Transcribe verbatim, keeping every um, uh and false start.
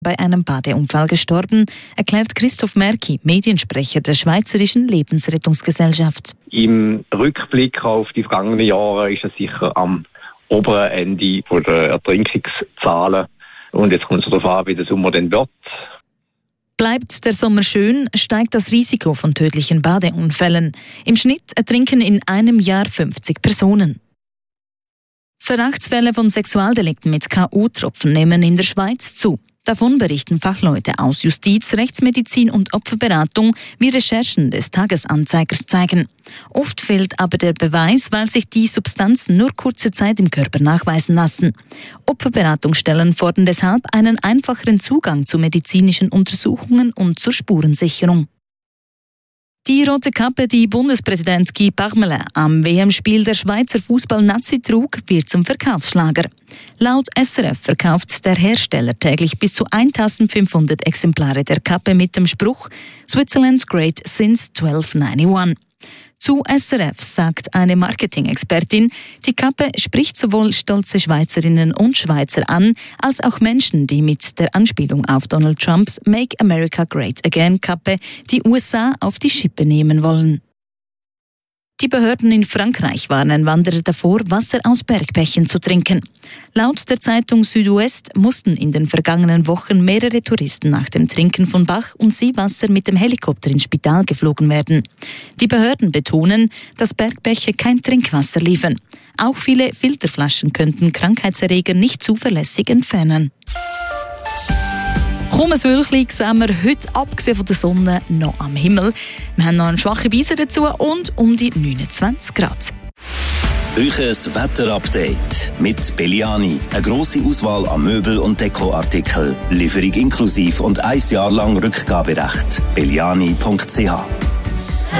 bei einem Badeunfall gestorben, erklärt Christoph Merki, Mediensprecher der Schweizerischen Lebensrettungsgesellschaft. Im Rückblick auf die vergangenen Jahre ist er sicher am oberen Ende der Ertrinkungszahlen. Und jetzt kommt es darauf an, wie der Sommer dann wird. Bleibt der Sommer schön, steigt das Risiko von tödlichen Badeunfällen. Im Schnitt ertrinken in einem Jahr fünfzig Personen. Verdachtsfälle von Sexualdelikten mit K U-Tropfen nehmen in der Schweiz zu. Davon berichten Fachleute aus Justiz, Rechtsmedizin und Opferberatung, wie Recherchen des Tagesanzeigers zeigen. Oft fehlt aber der Beweis, weil sich die Substanzen nur kurze Zeit im Körper nachweisen lassen. Opferberatungsstellen fordern deshalb einen einfacheren Zugang zu medizinischen Untersuchungen und zur Spurensicherung. Die rote Kappe, die Bundespräsident Guy Parmelin am W M-Spiel der Schweizer Fußball-Nazi trug, wird zum Verkaufsschlager. Laut S R F verkauft der Hersteller täglich bis zu eintausendfünfhundert Exemplare der Kappe mit dem Spruch «Switzerland's Great since twelve ninety-one». Zu S R F sagt eine Marketing-Expertin, die Kappe spricht sowohl stolze Schweizerinnen und Schweizer an, als auch Menschen, die mit der Anspielung auf Donald Trumps Make America Great Again Kappe die U S A auf die Schippe nehmen wollen. Die Behörden in Frankreich warnen Wanderer davor, Wasser aus Bergbächen zu trinken. Laut der Zeitung Südwest mussten in den vergangenen Wochen mehrere Touristen nach dem Trinken von Bach- und Seewasser mit dem Helikopter ins Spital geflogen werden. Die Behörden betonen, dass Bergbäche kein Trinkwasser liefern. Auch viele Filterflaschen könnten Krankheitserreger nicht zuverlässig entfernen. Kaum ein Wölkchen sehen wir heute, abgesehen von der Sonne, noch am Himmel. Wir haben noch einen schwachen Beiser dazu und um die neunundzwanzig Grad. Euches Wetterupdate mit Belliani. Eine grosse Auswahl an Möbel- und Dekoartikeln. Lieferung inklusiv und ein Jahr lang Rückgaberecht. belliani punkt c h